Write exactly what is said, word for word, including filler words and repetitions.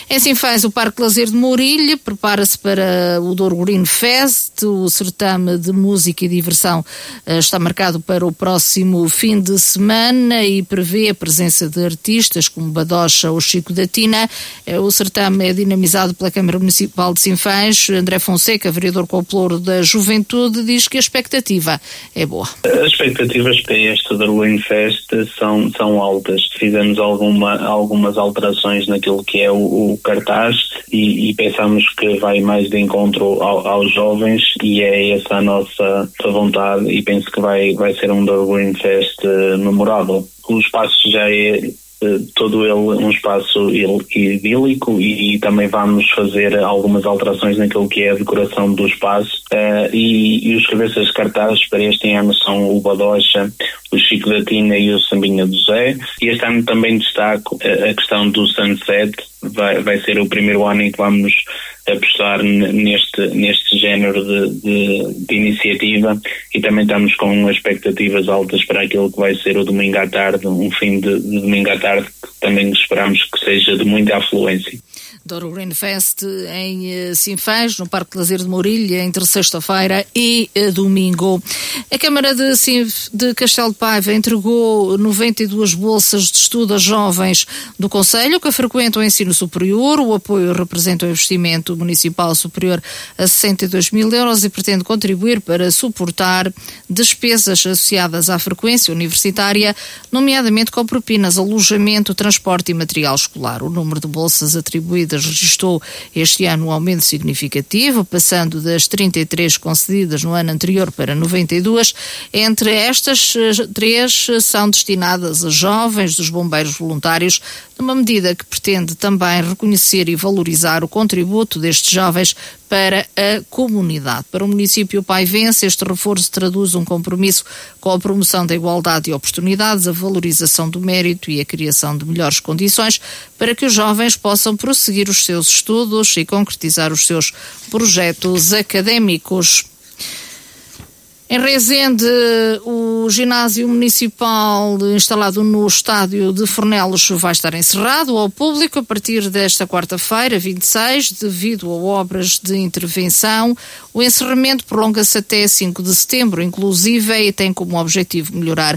Em Sinfãs, o Parque Lazer de Mourilha prepara-se para o Douro Green Fest. O certame de música e diversão uh, está marcado para o próximo fim de semana e prevê a presença de artistas como Badocha ou Chico da Tina. Uh, o certame é dinamizado pela Câmara Municipal de Sinfãs. André Fonseca, vereador com o Pelouro da Juventude, diz que a expectativa é boa. As expectativas para este Douro Green Fest são, são altas. Fizemos alguma, algumas alterações naquilo que é o, o cartaz e, e pensamos que vai mais de encontro ao, aos jovens e é essa a nossa vontade e penso que vai, vai ser um Douro Green Fest uh, memorável. O espaço já é uh, todo ele um espaço idílico e, e também vamos fazer algumas alterações naquilo que é a decoração do espaço uh, e, e os cabeças de cartazes para este ano são o Badocha, o Chico da Tina e o Sambinha do Zé. E este ano também destaco a, a questão do Sunset. Vai, vai ser o primeiro ano em que vamos apostar neste, neste género de, de, de iniciativa e também estamos com expectativas altas para aquilo que vai ser o domingo à tarde, um fim de, de domingo à tarde que também esperamos que seja de muita afluência. Douro Green Fest em Sinfãs, no Parque Lazer de Mourilha, entre sexta-feira e domingo. A Câmara de, Sinf, de Castelo de Paiva entregou noventa e duas bolsas de estudo a jovens do concelho que frequentam o ensino superior. O apoio representa um investimento municipal superior a sessenta e dois mil euros e pretende contribuir para suportar despesas associadas à frequência universitária, nomeadamente com propinas, alojamento, transporte e material escolar. O número de bolsas atribuídas registrou este ano um aumento significativo, passando das trinta e três concedidas no ano anterior para noventa e duas. Entre estas, três são destinadas a jovens dos bombeiros voluntários, numa medida que pretende também reconhecer e valorizar o contributo destes jovens para a comunidade. Para o município paivense, este reforço traduz um compromisso com a promoção da igualdade de oportunidades, a valorização do mérito e a criação de melhores condições para que os jovens possam prosseguir os seus estudos e concretizar os seus projetos académicos. Em Rezende, o ginásio municipal instalado no estádio de Fornelos vai estar encerrado ao público a partir desta quarta-feira, vinte e seis, devido a obras de intervenção. O encerramento prolonga-se até cinco de setembro, inclusive, e tem como objetivo melhorar